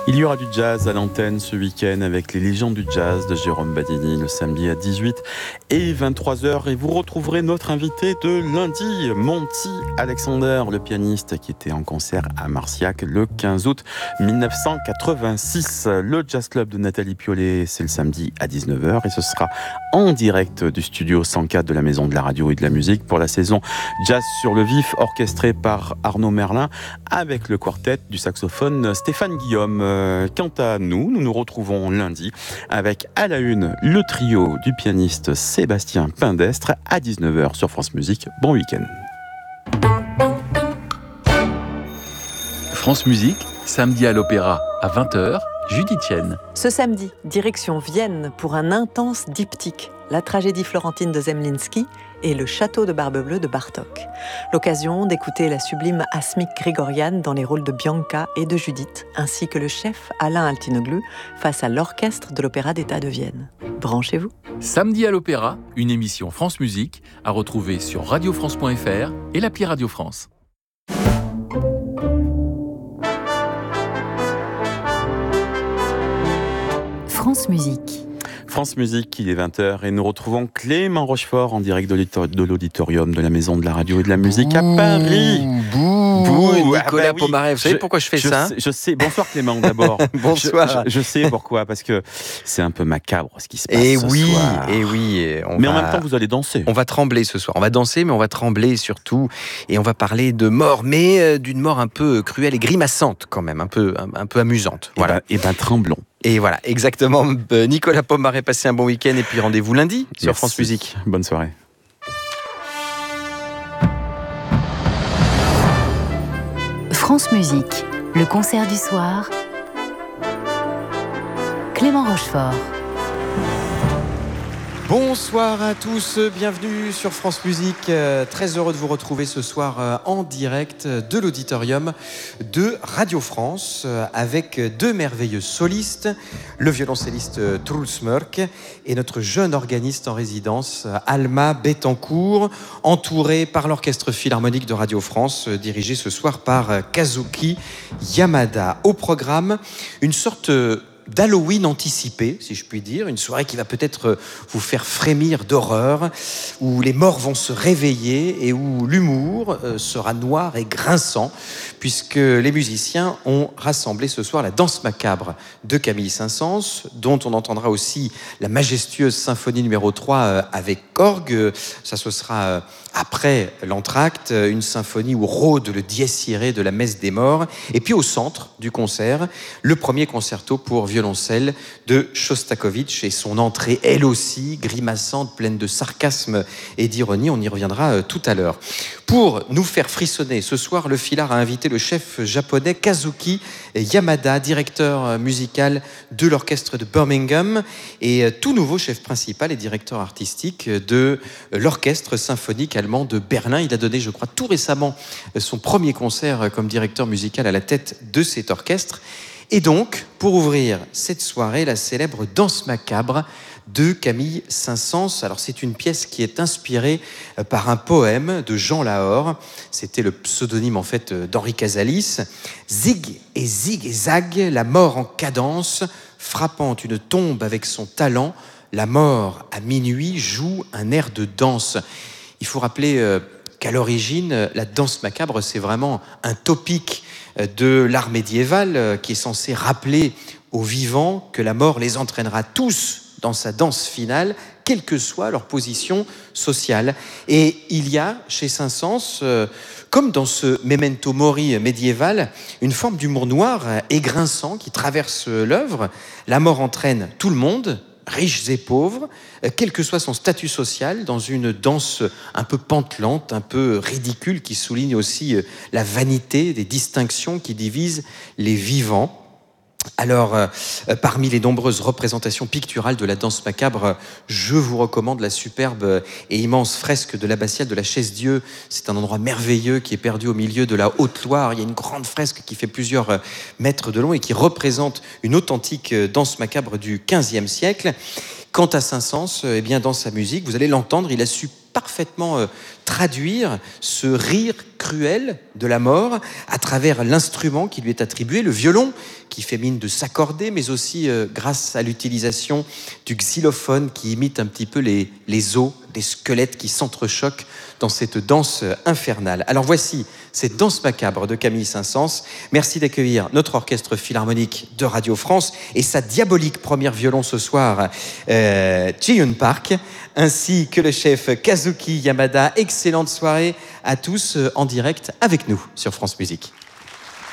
Il y aura du jazz à l'antenne ce week-end avec les légendes du jazz de Jérôme Badini le samedi à 18 et 23h. Et vous retrouverez notre invité de lundi, Monty Alexander, le pianiste qui était en concert à Marciac le 15 août 1986. Le Jazz Club de Nathalie Piollet, c'est le samedi à 19h et ce sera en direct du studio 104 de la Maison de la Radio et de la Musique pour la saison Jazz sur le Vif, orchestrée par Arnaud Merlin avec le quartet du saxophone Stéphane Guillaume. Quant à nous nous retrouvons lundi avec à la une le trio du pianiste Sébastien Pindestre à 19h sur France Musique. Bon week-end. France Musique, samedi à l'Opéra à 20h, Judith Chen. Ce samedi, direction Vienne pour un intense diptyque, la tragédie florentine de Zemlinsky et le château de Barbe-Bleue de Bartók. L'occasion d'écouter la sublime Asmik Grigorian dans les rôles de Bianca et de Judith, ainsi que le chef Alain Altinoglu face à l'orchestre de l'Opéra d'État de Vienne. Branchez-vous. Samedi à l'Opéra, une émission France Musique à retrouver sur radiofrance.fr et l'appli Radio France. France Musique. France Musique, il est 20h et nous retrouvons Clément Rochefort en direct de l'auditorium de la Maison de la Radio et de la Musique à Paris. Nicolas Pomaret, vous savez pourquoi je fais ça ? Je sais. Bonsoir Clément d'abord. Bonsoir. Je sais pourquoi, parce que c'est un peu macabre ce qui se passe ce soir. Et oui. Mais en même temps, vous allez danser. On va trembler ce soir. On va danser, mais on va trembler surtout. Et on va parler de mort, mais d'une mort un peu cruelle et grimaçante quand même, un peu amusante. Voilà. Et ben tremblons. Et voilà, exactement. Nicolas Pomaret, passez un bon week-end et puis rendez-vous lundi sur Merci. France Musique. Bonne soirée. France Musique, le concert du soir. Clément Rochefort. Bonsoir à tous, bienvenue sur France Musique. Très heureux de vous retrouver ce soir en direct de l'auditorium de Radio France avec deux merveilleux solistes, le violoncelliste Truls Mørk et notre jeune organiste en résidence Alma Bettencourt, entouré par l'orchestre philharmonique de Radio France, dirigé ce soir par Kazuki Yamada. Au programme, une sorte d'Halloween anticipé, si je puis dire, une soirée qui va peut-être vous faire frémir d'horreur, où les morts vont se réveiller et où l'humour sera noir et grinçant, puisque les musiciens ont rassemblé ce soir la danse macabre de Camille Saint-Saëns, dont on entendra aussi la majestueuse symphonie numéro 3 avec Korg. Ça, ce sera après l'entracte, une symphonie où rôde le dies irae de la messe des morts. Et puis au centre du concert, le premier concerto pour violoncelle de Shostakovich et son entrée, elle aussi, grimaçante, pleine de sarcasme et d'ironie. On y reviendra tout à l'heure. Pour nous faire frissonner, ce soir, le Philhar a invité le chef japonais Kazuki Yamada, directeur musical de l'orchestre de Birmingham et tout nouveau chef principal et directeur artistique de l'orchestre symphonique allemand de Berlin. Il a donné, je crois, tout récemment son premier concert comme directeur musical à la tête de cet orchestre. Et donc, pour ouvrir cette soirée, la célèbre Danse macabre de Camille Saint-Saëns. Alors, c'est une pièce qui est inspirée par un poème de Jean Lahore. C'était le pseudonyme, en fait, d'Henri Casalis. Zig et zag, la mort en cadence, frappant une tombe avec son talent, la mort à minuit joue un air de danse. Il faut rappeler qu'à l'origine, la danse macabre, c'est vraiment un topique de l'art médiéval qui est censé rappeler aux vivants que la mort les entraînera tous dans sa danse finale, quelle que soit leur position sociale. Et il y a chez Saint-Saëns, comme dans ce memento mori médiéval, une forme d'humour noir et grinçant qui traverse l'œuvre. La mort entraîne tout le monde, riches et pauvres, quel que soit son statut social, dans une danse un peu pantelante, un peu ridicule, qui souligne aussi la vanité des distinctions qui divisent les vivants. Alors, parmi les nombreuses représentations picturales de la danse macabre, je vous recommande la superbe et immense fresque de l'abbatiale de la Chaise-Dieu. C'est un endroit merveilleux qui est perdu au milieu de la Haute-Loire. Il y a une grande fresque qui fait plusieurs mètres de long et qui représente une authentique danse macabre du XVe siècle. Quant à Saint-Saëns, eh bien, dans sa musique, vous allez l'entendre, il a su parfaitement traduire ce rire cruel de la mort à travers l'instrument qui lui est attribué, le violon, qui fait mine de s'accorder, mais aussi grâce à l'utilisation du xylophone qui imite un petit peu les os des squelettes qui s'entrechoquent dans cette danse infernale. Alors voici cette danse macabre de Camille Saint-Saëns. Merci d'accueillir notre orchestre philharmonique de Radio France et sa diabolique première violon ce soir, Ji-Yoon Park, ainsi que le chef Kazuki Yamada. Excellente soirée à tous en direct avec nous sur France Musique.